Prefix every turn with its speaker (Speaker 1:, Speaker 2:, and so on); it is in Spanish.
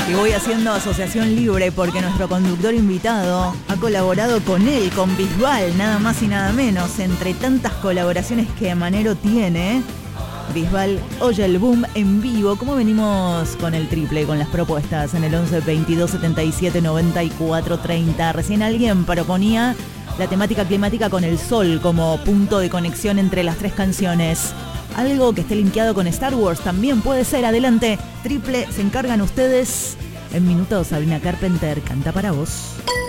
Speaker 1: Y voy haciendo asociación libre porque nuestro conductor invitado ha colaborado con él, con Bisbal, nada más y nada menos. Entre tantas colaboraciones que Manero tiene, Bisbal oye el boom en vivo. ¿Cómo venimos con el triple, con las propuestas en el 11 22 77 94 30? Recién alguien proponía la temática climática con el sol como punto de conexión entre las tres canciones. Algo que esté linkeado con Star Wars también puede ser. Adelante, triple, se encargan ustedes. En minutos, Sabrina Carpenter canta para vos.